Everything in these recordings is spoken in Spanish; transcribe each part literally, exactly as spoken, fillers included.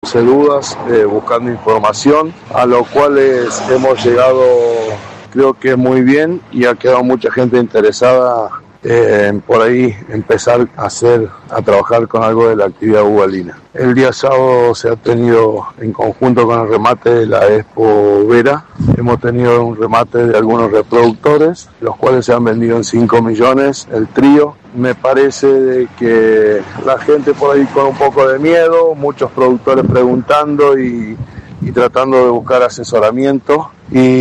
puse dudas, eh, buscando información, a lo cual hemos llegado, creo que muy bien, y ha quedado mucha gente interesada eh, por ahí empezar a hacer, a trabajar con algo de la actividad bubalina. El día sábado se ha tenido, en conjunto con el remate de la Expo Vera, hemos tenido un remate de algunos reproductores, los cuales se han vendido en cinco millones, el trío. Me parece de que la gente por ahí con un poco de miedo, muchos productores preguntando y, y tratando de buscar asesoramiento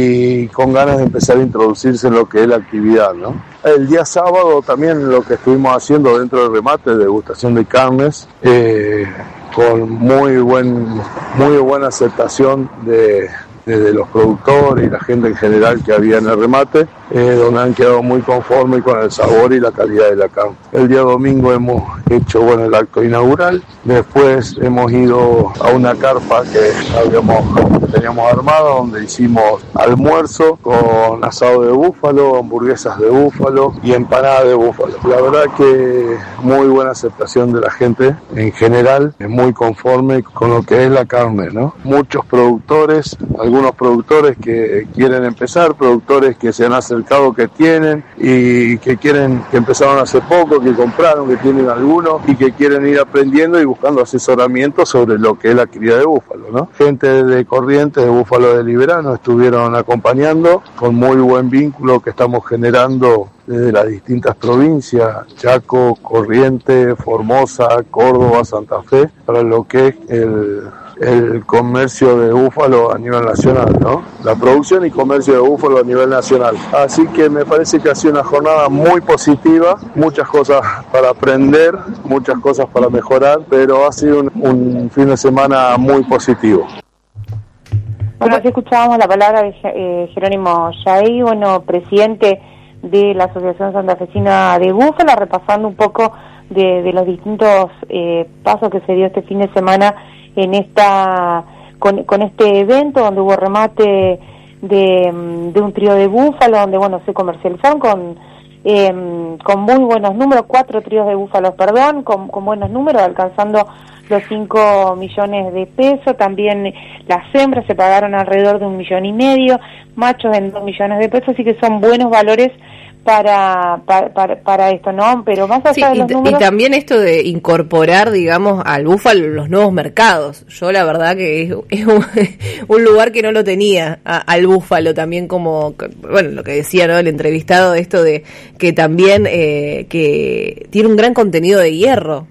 y con ganas de empezar a introducirse en lo que es la actividad, ¿no? El día sábado también lo que estuvimos haciendo dentro del remate, degustación de carnes, eh, con muy buen, muy buena aceptación de, de, de los productores y la gente en general que había en el remate, eh, donde han quedado muy conformes con el sabor y la calidad de la carne. El día domingo hemos hecho bueno el acto inaugural, después hemos ido a una carpa que habíamos, que teníamos armada, donde hicimos almuerzo con asado de búfalo, hamburguesas de búfalo y empanada de búfalo. La verdad que muy buena aceptación de la gente en general, es muy conforme con lo que es la carne, ¿no? Muchos productores, algunos productores que quieren empezar, productores que se han acercado, que tienen y que quieren, que empezaron hace poco, que compraron, que tienen algunos y que quieren ir aprendiendo y buscando asesoramiento sobre lo que es la cría de búfalo, ¿no? Gente de Corrientes, de Búfalo de Liberano, estuvieron acompañando con muy buen vínculo que estamos generando desde las distintas provincias, Chaco, Corrientes, Formosa, Córdoba, Santa Fe, para lo que es el, el comercio de búfalo a nivel nacional, ¿no? La producción y comercio de búfalo a nivel nacional. Así que me parece que ha sido una jornada muy positiva, muchas cosas para aprender, muchas cosas para mejorar, pero ha sido un, un fin de semana muy positivo. Bueno, aquí escuchábamos la palabra de eh, Jerónimo Yaey, bueno, presidente de la Asociación Santafesina de Búfalo, repasando un poco de, de los distintos eh, pasos que se dio este fin de semana en esta con, con este evento, donde hubo remate de, de un trío de búfalo, donde bueno se comercializaron con eh, con muy buenos números, cuatro tríos de búfalos, perdón, con, con buenos números, alcanzando los cinco millones de pesos. También las hembras se pagaron alrededor de un millón y medio, machos en dos millones de pesos, así que son buenos valores para para, para, para esto, ¿no? Pero más allá sí, de los y, números... y también esto de incorporar, digamos, al búfalo los nuevos mercados. Yo la verdad que es, es un, un lugar que no lo tenía, a, al búfalo también, como, bueno, lo que decía, ¿no?, el entrevistado, esto de que también eh, que tiene un gran contenido de hierro.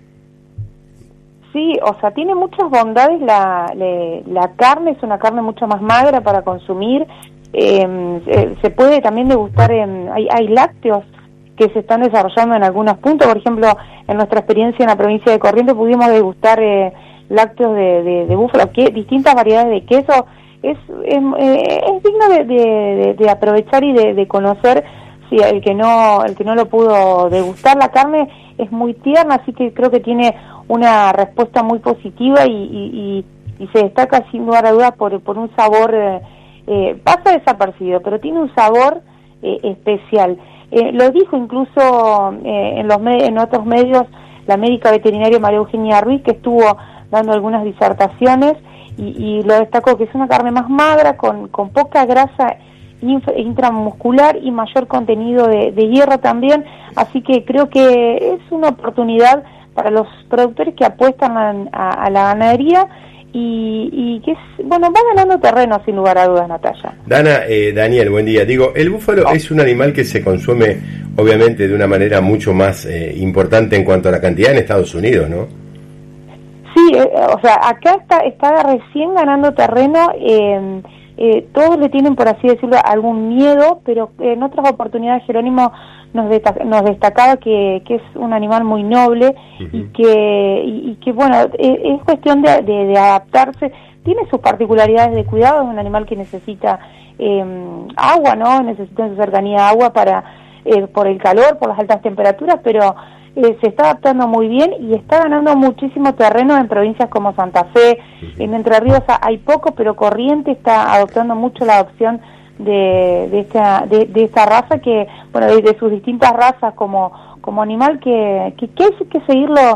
Sí, o sea, tiene muchas bondades. La, la, la carne es una carne mucho más magra para consumir. Eh, eh, se puede también degustar, en, hay, hay lácteos que se están desarrollando en algunos puntos. Por ejemplo, en nuestra experiencia en la provincia de Corrientes pudimos degustar eh, lácteos de, de, de búfalo, que, distintas variedades de queso. Es, es, eh, es digno de, de, de aprovechar y de, de conocer. Si el que no el que no lo pudo degustar, la carne es muy tierna, así que creo que tiene una respuesta muy positiva y, y, y, y se destaca sin lugar a dudas por, por un sabor, eh, eh, pasa desapercibido, pero tiene un sabor eh, especial. Eh, lo dijo incluso eh, en los me- en otros medios la médica veterinaria María Eugenia Ruiz, que estuvo dando algunas disertaciones y, y lo destacó, que es una carne más magra, con, con poca grasa intramuscular y mayor contenido de, de hierro también, así que creo que es una oportunidad para los productores que apuestan a, a, a la ganadería y, y que es, bueno, va ganando terreno sin lugar a dudas, Natalia. Dana, eh, Daniel, buen día. Digo, el búfalo oh. es un animal que se consume obviamente de una manera mucho más eh, importante en cuanto a la cantidad en Estados Unidos, ¿no? Sí, eh, o sea, acá está, está recién ganando terreno. eh, Eh, todos le tienen, por así decirlo, algún miedo, pero en otras oportunidades Jerónimo nos, destaca, nos destacaba que, que es un animal muy noble uh-huh. y que y, y que bueno, es, es cuestión de, de, de adaptarse. Tiene sus particularidades de cuidado, es un animal que necesita eh, agua, ¿no? Necesita en su cercanía agua para eh, por el calor, por las altas temperaturas, pero Eh, se está adaptando muy bien y está ganando muchísimo terreno en provincias como Santa Fe. Uh-huh. En Entre Ríos hay poco, pero Corrientes está adoptando mucho la adopción de, de esta de, de esta raza, que bueno, de, de sus distintas razas como como animal que que, que hay que seguirlo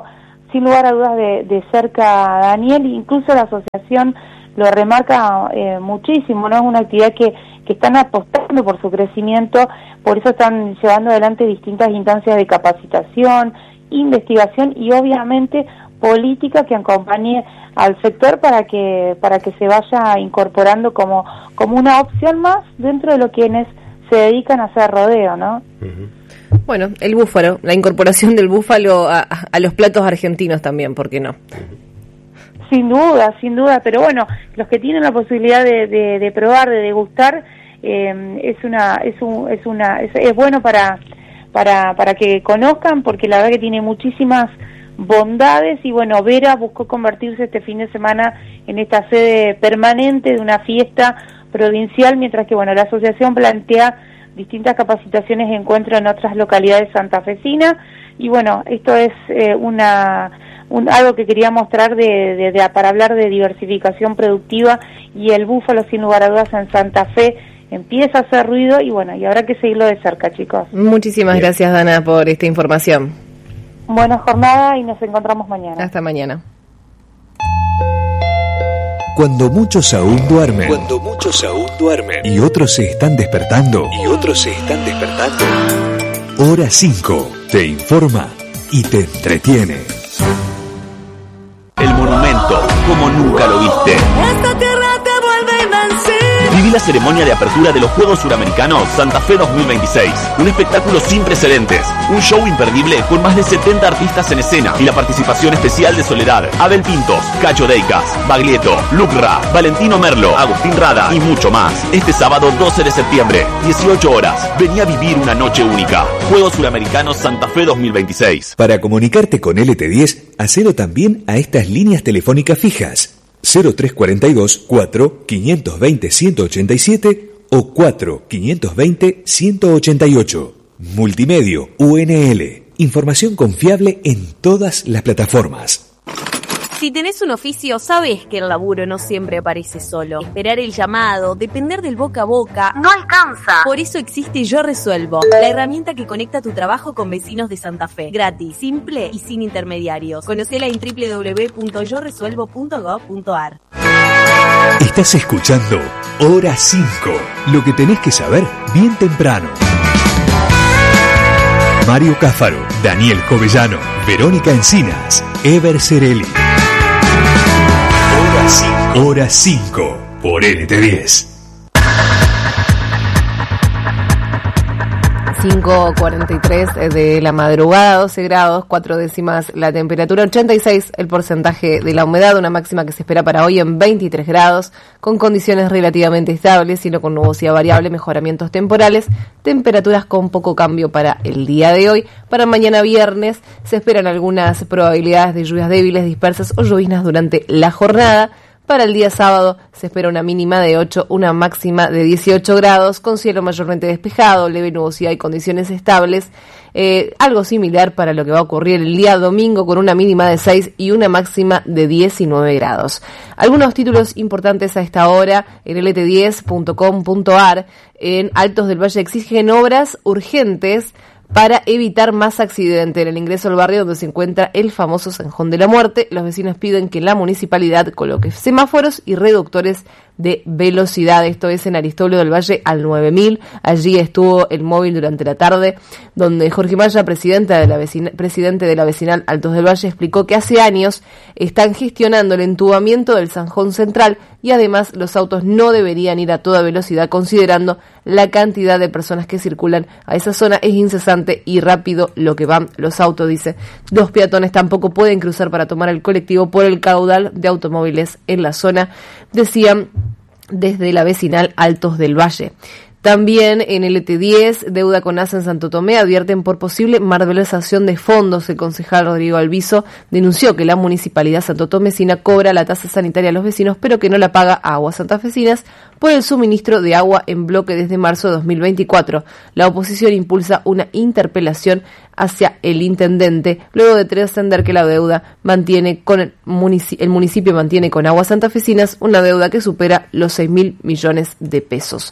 sin lugar a dudas de, de cerca, Daniel. Incluso la asociación lo remarca eh, muchísimo, ¿no? Es una actividad que, que están apostando por su crecimiento, por eso están llevando adelante distintas instancias de capacitación, investigación y obviamente política que acompañe al sector para que para que se vaya incorporando como como una opción más dentro de lo quienes se dedican a hacer rodeo, ¿no? Uh-huh. Bueno, el búfalo, la incorporación del búfalo a, a los platos argentinos también, ¿por qué no? Sin duda, sin duda, pero bueno, los que tienen la posibilidad de, de, de probar, de degustar, eh, es una es un es una es, es bueno para para para que conozcan, porque la verdad que tiene muchísimas bondades. Y bueno, Vera buscó convertirse este fin de semana en esta sede permanente de una fiesta provincial, mientras que bueno, la asociación plantea distintas capacitaciones y encuentros en otras localidades santafesinas. Y bueno, esto es eh, una un, algo que quería mostrar de, de, de para hablar de diversificación productiva, y el búfalo sin lugar a dudas en Santa Fe empieza a hacer ruido y bueno, y habrá que seguirlo de cerca, chicos. Muchísimas Bien. gracias, Dana, por esta información. Buena jornada y nos encontramos mañana. Hasta mañana. Cuando muchos aún duermen. Cuando muchos aún duermen. Y otros se están despertando. Y otros se están despertando. Hora cinco te informa y te entretiene. El monumento, como nunca lo viste. Esta tierra te vuelve invencible. Viví la ceremonia de apertura de los Juegos Suramericanos Santa Fe dos mil veintiséis. Un espectáculo sin precedentes. Un show imperdible con más de setenta artistas en escena y la participación especial de Soledad, Abel Pintos, Cacho Deicas, Baglietto, Lucra, Valentino Merlo, Agustín Rada y mucho más. Este sábado doce de septiembre, dieciocho horas. Vení a vivir una noche única. Juegos Suramericanos Santa Fe dos mil veintiséis. Para comunicarte con L T diez, hacelo también a estas líneas telefónicas fijas. cero tres cuarenta y dos, cuatro, quinientos veinte, ciento ochenta y siete o cuatro, quinientos veinte, ciento ochenta y ocho. Multimedio U N L. Información confiable en todas las plataformas. Si tenés un oficio, sabés que el laburo no siempre aparece solo. Esperar el llamado, depender del boca a boca, no alcanza. Por eso existe Yo Resuelvo, la herramienta que conecta tu trabajo con vecinos de Santa Fe. Gratis, simple y sin intermediarios. Conocela en doble u doble u doble u punto yo resuelvo punto gob punto a r. Estás escuchando Hora cinco, lo que tenés que saber bien temprano. Mario Cáfaro, Daniel Jovellano, Verónica Encinas, Ever Cerelli. Hora cinco por L T diez. cinco cuarenta y tres de la madrugada, doce grados, cuatro décimas la temperatura, ochenta y seis el porcentaje de la humedad, una máxima que se espera para hoy en veintitrés grados, con condiciones relativamente estables, sino con nubosidad variable, mejoramientos temporales, temperaturas con poco cambio para el día de hoy. Para mañana viernes se esperan algunas probabilidades de lluvias débiles, dispersas o lloviznas durante la jornada. Para el día sábado se espera una mínima de ocho, una máxima de dieciocho grados, con cielo mayormente despejado, leve nubosidad y condiciones estables. Eh, algo similar para lo que va a ocurrir el día domingo, con una mínima de seis y una máxima de diecinueve grados. Algunos títulos importantes a esta hora en L T diez punto com punto a r. En Altos del Valle exigen obras urgentes para evitar más accidentes. En el ingreso al barrio donde se encuentra el famoso Zanjón de la Muerte, los vecinos piden que la municipalidad coloque semáforos y reductores de velocidad. Esto es en Aristóbulo del Valle al nueve mil. Allí estuvo el móvil durante la tarde, donde Jorge Maya, presidenta de la vecina, presidente de la vecinal Altos del Valle, explicó que hace años están gestionando el entubamiento del Zanjón Central y además los autos no deberían ir a toda velocidad, considerando la cantidad de personas que circulan a esa zona. Es incesante y rápido lo que van los autos, dice. Los peatones tampoco pueden cruzar para tomar el colectivo por el caudal de automóviles en la zona, decían desde la vecinal Altos del Valle. También en L T diez, deuda con A S A en Santo Tomé, advierten por posible malversación de fondos. El concejal Rodrigo Alviso denunció que la municipalidad santotomecina cobra la tasa sanitaria a los vecinos, pero que no la paga a Aguas Santafesinas por el suministro de agua en bloque desde marzo de dos mil veinticuatro. La oposición impulsa una interpelación hacia el intendente, luego de trascender que la deuda mantiene con el municipio, el municipio mantiene con Aguas Santafesinas una deuda que supera los seis mil millones de pesos.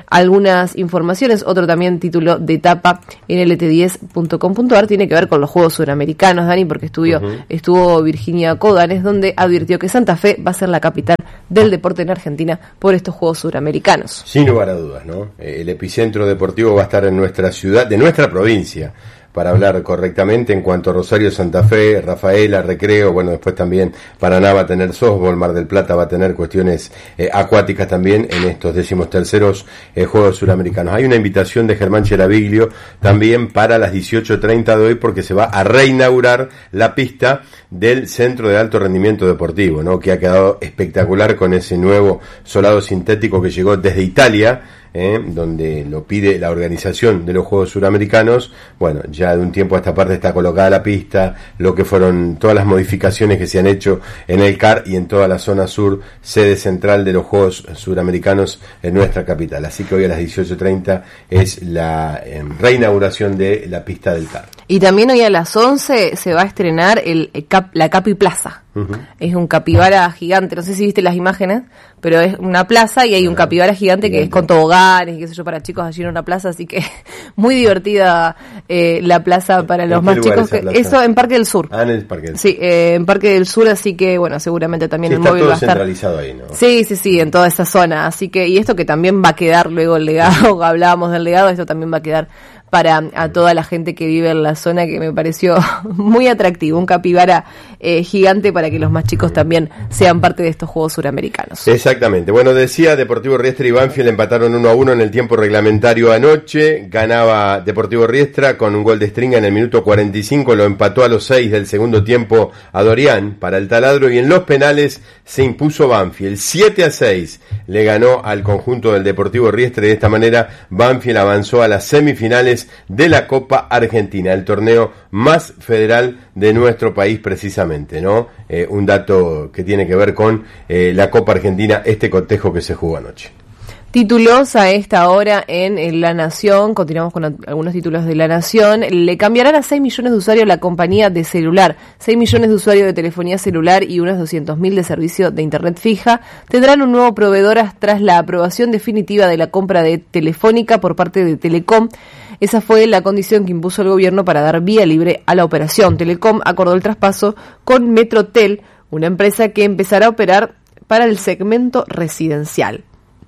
algunas informaciones. Otro también título de etapa en L T diez punto com punto a r tiene que ver con los Juegos Suramericanos, Dani, porque estuvo, uh-huh. estuvo Virginia Codanes, donde advirtió que Santa Fe va a ser la capital del deporte en Argentina por estos Juegos Suramericanos. Sin lugar a dudas, ¿no? El epicentro deportivo va a estar en nuestra ciudad, de nuestra provincia, para hablar correctamente en cuanto a Rosario, Santa Fe, Rafaela, Recreo, bueno, después también Paraná va a tener softball, Mar del Plata va a tener cuestiones eh, acuáticas también en estos décimos terceros eh, Juegos Suramericanos. Hay una invitación de Germán Cheraviglio también para las dieciocho treinta de hoy, porque se va a reinaugurar la pista del Centro de Alto Rendimiento Deportivo, ¿no? Que ha quedado espectacular con ese nuevo solado sintético que llegó desde Italia, Eh, donde lo pide la organización de los Juegos Suramericanos. Bueno, ya de un tiempo a esta parte está colocada la pista, lo que fueron todas las modificaciones que se han hecho en el C A R y en toda la zona sur, sede central de los Juegos Suramericanos en nuestra capital. Así que hoy a las dieciocho treinta es la eh, reinauguración de la pista del C A R. Y también hoy a las once se va a estrenar el, el cap, la Capi Plaza. Uh-huh. Es un capibara gigante, no sé si viste las imágenes, pero es una plaza y hay un capibara gigante que es con toboganes y qué sé yo, para chicos allí en una plaza, así que muy divertida eh, la plaza para los más chicos. Que, eso en Parque del Sur. Ah, en el Parque del Sur. Sí, eh, en Parque del Sur, así que bueno, seguramente también sí, el móvil va a estar centralizado ahí, ¿no? Sí, sí, sí, en toda esa zona, así que, y esto que también va a quedar luego el legado, hablábamos del legado, esto también va a quedar para a toda la gente que vive en la zona, que me pareció muy atractivo, un capibara eh, gigante para que los más chicos también sean parte de estos Juegos Suramericanos. Exactamente. Bueno, decía, Deportivo Riestra y Banfield empataron uno a uno en el tiempo reglamentario anoche. Ganaba Deportivo Riestra con un gol de Stringa en el minuto cuarenta y cinco, lo empató a los seis del segundo tiempo a Dorián para el taladro, y en los penales se impuso Banfield. siete a seis le ganó al conjunto del Deportivo Riestra, y de esta manera Banfield avanzó a las semifinales de la Copa Argentina, el torneo más federal de nuestro país precisamente, ¿no? Eh, un dato que tiene que ver con eh, la Copa Argentina, este cotejo que se jugó anoche. Títulos a esta hora en La Nación, continuamos con algunos títulos de La Nación. Le cambiarán a seis millones de usuarios la compañía de celular. seis millones de usuarios de telefonía celular y unos doscientos mil de servicio de internet fija tendrán un nuevo proveedor tras la aprobación definitiva de la compra de Telefónica por parte de Telecom. Esa fue la condición que impuso el gobierno para dar vía libre a la operación. Telecom acordó el traspaso con Metrotel, una empresa que empezará a operar para el segmento residencial.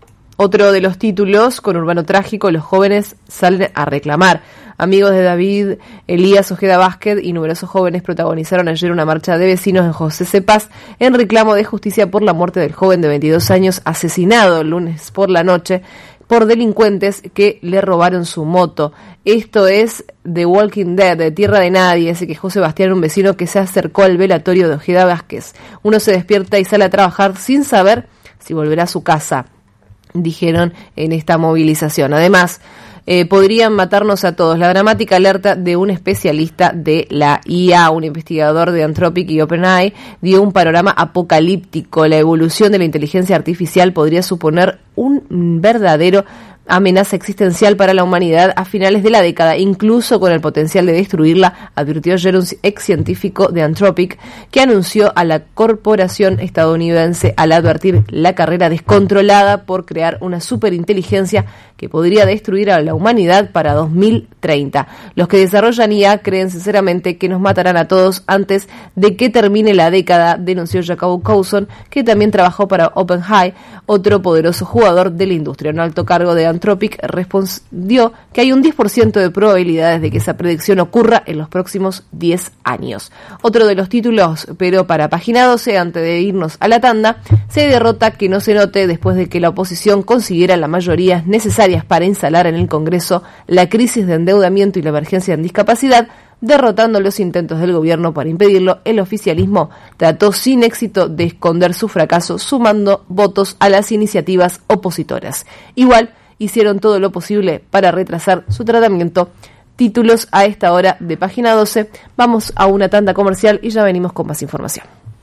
Otro de los títulos, con Urbano Trágico, los jóvenes salen a reclamar. Amigos de David Elías Ojeda Vázquez y numerosos jóvenes protagonizaron ayer una marcha de vecinos en José Cepaz en reclamo de justicia por la muerte del joven de veintidós años asesinado el lunes por la noche por delincuentes que le robaron su moto. Esto es The Walking Dead, de Tierra de Nadie, se quejó Sebastián, un vecino que se acercó al velatorio de Ojeda Vázquez. Uno se despierta y sale a trabajar sin saber si volverá a su casa, dijeron en esta movilización. Además, eh, podrían matarnos a todos. La dramática alerta de un especialista de la I A, un investigador de Anthropic y OpenAI, dio un panorama apocalíptico. La evolución de la inteligencia artificial podría suponer un verdadero amenaza existencial para la humanidad a finales de la década, incluso con el potencial de destruirla, advirtió ayer un ex científico de Anthropic, que anunció a la corporación estadounidense al advertir la carrera descontrolada por crear una superinteligencia que podría destruir a la humanidad para dos mil treinta. Los que desarrollan I A creen sinceramente que nos matarán a todos antes de que termine la década, denunció Jacob Coulson, que también trabajó para OpenAI, otro poderoso jugador de la industria. Un alto cargo de Anthropic respondió que hay un diez por ciento de probabilidades de que esa predicción ocurra en los próximos diez años. Otro de los títulos, pero para Página doce, antes de irnos a la tanda, se derrota que no se note después de que la oposición consiguiera las mayorías necesarias para instalar en el Congreso la crisis de endeudamiento y la emergencia en discapacidad. Derrotando los intentos del gobierno para impedirlo, el oficialismo trató sin éxito de esconder su fracaso, sumando votos a las iniciativas opositoras. Igual, hicieron todo lo posible para retrasar su tratamiento. Títulos a esta hora de Página doce. Vamos a una tanda comercial y ya venimos con más información.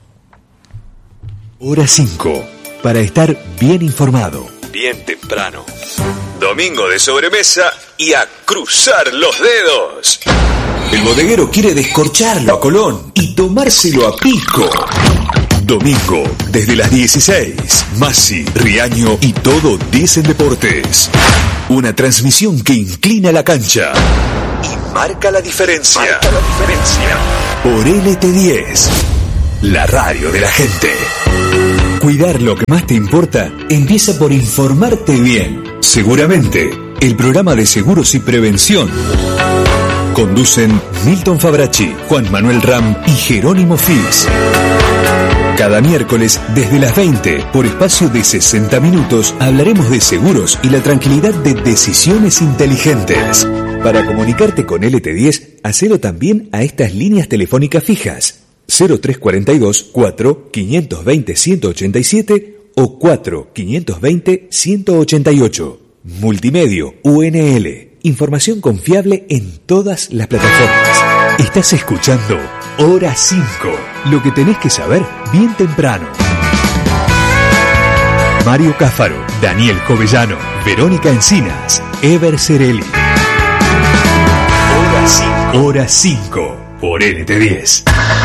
Hora cinco. Para estar bien informado. Bien temprano. Domingo de sobremesa y a cruzar los dedos. El bodeguero quiere descorcharlo a Colón y tomárselo a pico. Domingo, desde las dieciséis, Masi, Riaño y todo dicen deportes. Una transmisión que inclina la cancha y marca la diferencia. Marca la diferencia. Por L T diez, la radio de la gente. Cuidar lo que más te importa empieza por informarte bien. Seguramente, el programa de seguros y prevención. Conducen Milton Fabracci, Juan Manuel Ram y Jerónimo Fis. Cada miércoles, desde las veinte, por espacio de sesenta minutos, hablaremos de seguros y la tranquilidad de decisiones inteligentes. Para comunicarte con L T diez, hacelo también a estas líneas telefónicas fijas. cero tres cuarenta y dos, cuatro, quinientos veinte, ciento ochenta y siete o cuatro, quinientos veinte, ciento ochenta y ocho. Multimedio U N L. Información confiable en todas las plataformas. Estás escuchando Hora cinco. Lo que tenés que saber bien temprano. Mario Cáfaro, Daniel Covellano, Verónica Encinas, Ever Cerelli. Hora cinco. Hora cinco. Por L T diez.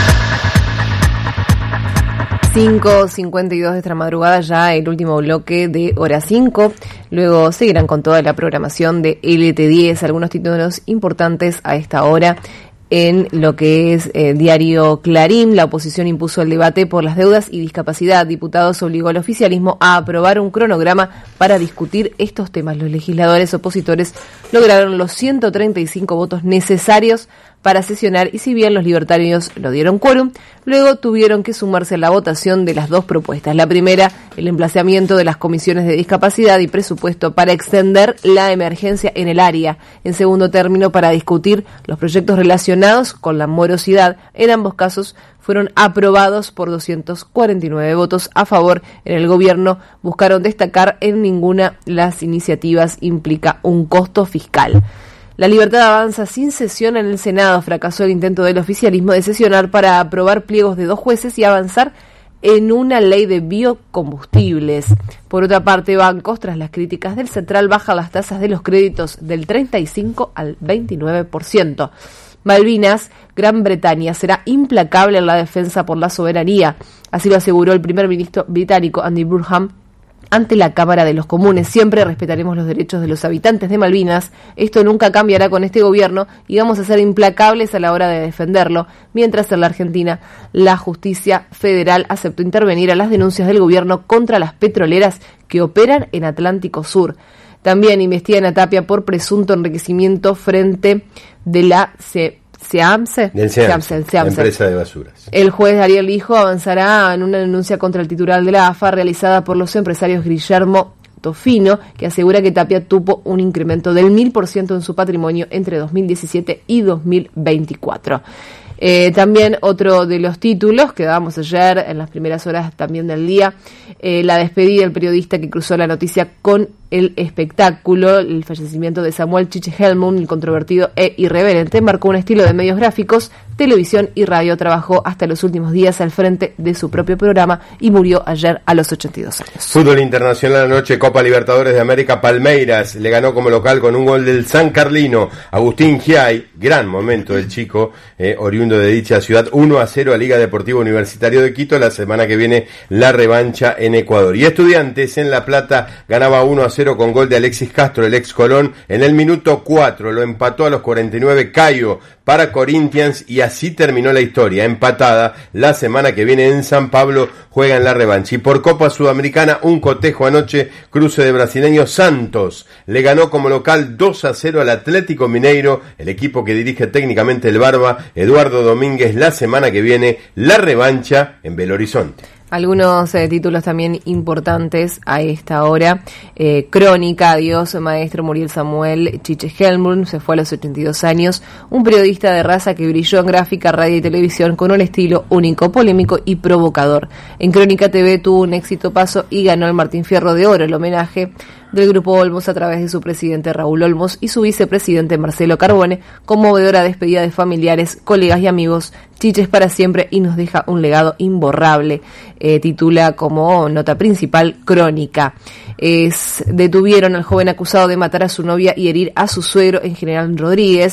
cinco cincuenta y dos de esta madrugada, ya el último bloque de Hora cinco. Luego seguirán con toda la programación de L T diez, algunos títulos importantes a esta hora. En lo que es eh, Diario Clarín, la oposición impuso el debate por las deudas y discapacidad. Diputados obligó al oficialismo a aprobar un cronograma para discutir estos temas. Los legisladores opositores lograron los ciento treinta y cinco votos necesarios para sesionar y si bien los libertarios lo dieron quórum, luego tuvieron que sumarse a la votación de las dos propuestas. La primera, el emplazamiento de las comisiones de discapacidad y presupuesto para extender la emergencia en el área. En segundo término, para discutir los proyectos relacionados con la morosidad. En ambos casos fueron aprobados por doscientos cuarenta y nueve votos a favor. En el gobierno buscaron destacar en ninguna de las iniciativas implica un costo fiscal. La Libertad avanza sin sesión en el Senado. Fracasó el intento del oficialismo de sesionar para aprobar pliegos de dos jueces y avanzar en una ley de biocombustibles. Por otra parte, bancos, tras las críticas del Central, bajan las tasas de los créditos del treinta y cinco al veintinueve por ciento. Malvinas, Gran Bretaña será implacable en la defensa por la soberanía. Así lo aseguró el primer ministro británico Andy Burnham ante la Cámara de los Comunes. Siempre respetaremos los derechos de los habitantes de Malvinas. Esto nunca cambiará con este gobierno y vamos a ser implacables a la hora de defenderlo. Mientras en la Argentina, la justicia federal aceptó intervenir a las denuncias del gobierno contra las petroleras que operan en Atlántico Sur. También investigan a Tapia por presunto enriquecimiento frente de la C. SEAMSE, del SEAMSE, la empresa de basuras. El juez Ariel Lijo avanzará en una denuncia contra el titular de la A F A realizada por los empresarios Guillermo Tofino, que asegura que Tapia tuvo un incremento del mil por ciento en su patrimonio entre dos mil diecisiete y dos mil veinticuatro. Eh, también otro de los títulos que dábamos ayer en las primeras horas también del día, eh, la despedida del periodista que cruzó la noticia con el espectáculo. El fallecimiento de Samuel Chiche Helmut, el controvertido e irreverente, marcó un estilo de medios gráficos, televisión y radio. Trabajó hasta los últimos días al frente de su propio programa y murió ayer a los ochenta y dos años. Fútbol internacional anoche, Copa Libertadores de América. Palmeiras le ganó como local con un gol del San Carlino. Agustín Giai, gran momento del chico, eh, oriundo de dicha ciudad. uno a cero a Liga Deportiva Universitario de Quito. La semana que viene la revancha en Ecuador. Y Estudiantes en La Plata ganaba uno a cero con gol de Alexis Castro, el ex Colón, en el minuto cuatro. Lo empató a los cuarenta y nueve Cayo para Corinthians y así terminó la historia, empatada. La semana que viene en San Pablo juegan la revancha. Y por Copa Sudamericana, un cotejo anoche, cruce de brasileños. Santos le ganó como local dos a cero al Atlético Mineiro, el equipo que dirige técnicamente el Barba Eduardo Domínguez. La semana que viene la revancha en Belo Horizonte. Algunos eh, títulos también importantes a esta hora. Eh, Crónica, adiós, maestro Muriel Samuel Chiche Helmut, se fue a los ochenta y dos años. Un periodista de raza que brilló en gráfica, radio y televisión con un estilo único, polémico y provocador. En Crónica T V tuvo un éxito paso y ganó el Martín Fierro de Oro, el homenaje del Grupo Olmos a través de su presidente Raúl Olmos y su vicepresidente Marcelo Carbone. Conmovedora despedida de familiares, colegas y amigos. Chiche es para siempre y nos deja un legado imborrable. Eh, titula como nota principal Crónica. Es, detuvieron al joven acusado de matar a su novia y herir a su suegro en General Rodríguez.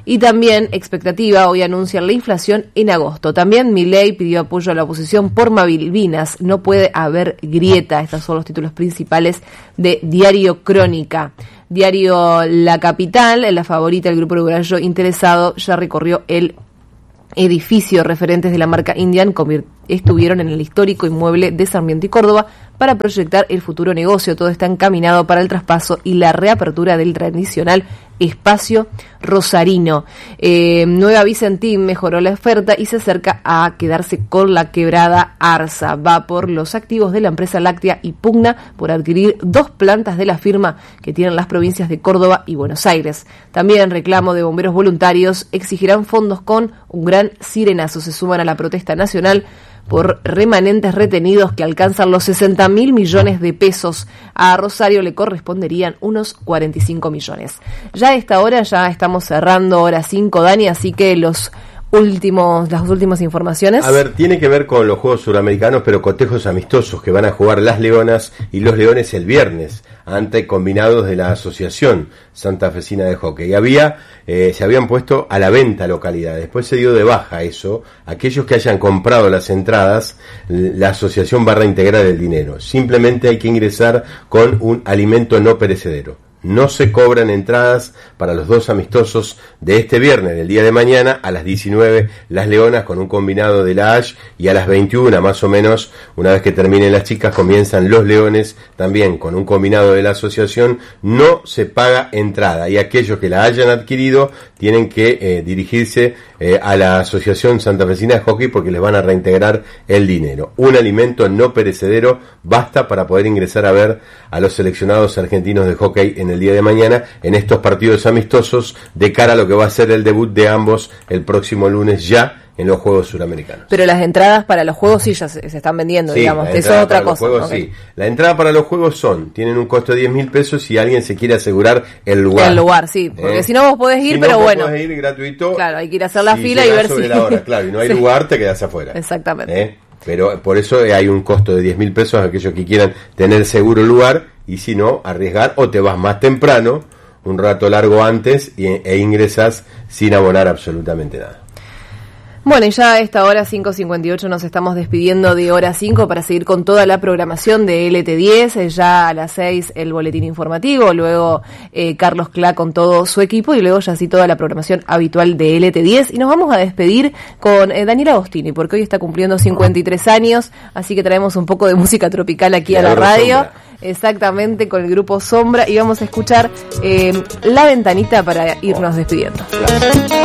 Y también expectativa, hoy anuncian la inflación en agosto. También Milei pidió apoyo a la oposición por Malvinas. No puede haber grieta. Estos son los títulos principales de Diario Crónica. Diario La Capital, la favorita del grupo uruguayo interesado, ya recorrió el edificio. Referentes de la marca Indian estuvieron en el histórico inmueble de Sarmiento y Córdoba para proyectar el futuro negocio. Todo está encaminado para el traspaso y la reapertura del tradicional espacio rosarino. Eh, Nueva Vicentín mejoró la oferta y se acerca a quedarse con la quebrada Arsa. Va por los activos de la empresa láctea y pugna por adquirir dos plantas de la firma que tienen las provincias de Córdoba y Buenos Aires. También reclamo de bomberos voluntarios, exigirán fondos con un gran sirenazo. Se suman a la protesta nacional por remanentes retenidos que alcanzan los sesenta mil millones de pesos. A Rosario le corresponderían unos cuarenta y cinco millones. Ya a esta hora, ya estamos cerrando hora cinco, Dani, así que los últimos, las últimas informaciones. A ver, tiene que ver con los Juegos Suramericanos, pero cotejos amistosos que van a jugar las Leonas y los Leones el viernes ante combinados de la Asociación Santafesina de Hockey. Había, eh, se habían puesto a la venta localidades, después se dio de baja eso. Aquellos que hayan comprado las entradas, la asociación va a reintegrar el dinero. Simplemente hay que ingresar con un alimento no perecedero. No se cobran entradas para los dos amistosos de este viernes, del día de mañana, a las diecinueve, las Leonas con un combinado de la A S H, y a las veintiuna, más o menos, una vez que terminen las chicas, comienzan los Leones, también con un combinado de la asociación. No se paga entrada, y aquellos que la hayan adquirido tienen que eh, dirigirse eh, a la Asociación Santafesina de Hockey porque les van a reintegrar el dinero. Un alimento no perecedero basta para poder ingresar a ver a los seleccionados argentinos de hockey en el día de mañana en estos partidos amistosos de cara a lo que va a ser el debut de ambos el próximo lunes ya en los Juegos Suramericanos. Pero las entradas para los Juegos sí ya se, se están vendiendo, sí, digamos, eso es otra cosa. Juegos, okay. Sí. La entrada para los Juegos son, tienen un costo de diez mil pesos si alguien se quiere asegurar el lugar. El lugar, sí, porque eh. si no vos podés ir, si pero no, bueno. podés ir gratuito. Claro, hay que ir a hacer la si fila y ver sobre si... la hora, claro, y no hay sí. lugar, te quedás afuera. Exactamente. ¿Eh? Pero por eso hay un costo de diez mil pesos a aquellos que quieran tener seguro el lugar, y si no, arriesgar, o te vas más temprano, un rato largo antes, y, e ingresas sin abonar absolutamente nada. Bueno, y ya a esta hora cinco cincuenta y ocho nos estamos despidiendo de hora cinco para seguir con toda la programación de L T diez. Ya a las seis el boletín informativo, luego eh, Carlos Clá con todo su equipo y luego ya así toda la programación habitual de L T diez. Y nos vamos a despedir con eh, Daniel Agostini, porque hoy está cumpliendo cincuenta y tres años, así que traemos un poco de música tropical aquí a la radio. Sombra. Exactamente, con el grupo Sombra, y vamos a escuchar eh, La Ventanita para irnos despidiendo. Gracias.